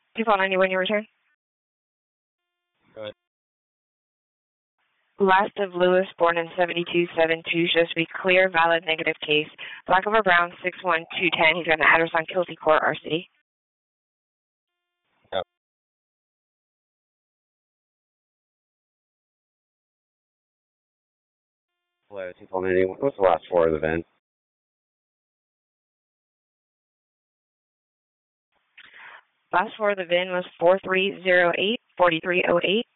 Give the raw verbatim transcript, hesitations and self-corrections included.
two four nine when you return. Go ahead. Last of Lewis, born in seventy-two seven two, shows to be clear, valid, negative case. Black over brown, six one two ten. He's got an address on Kilty Court, R City. Yep. Hello, two four nine. What's the last four of the V I N? Last four of the V I N was four three zero eight, four three zero eight.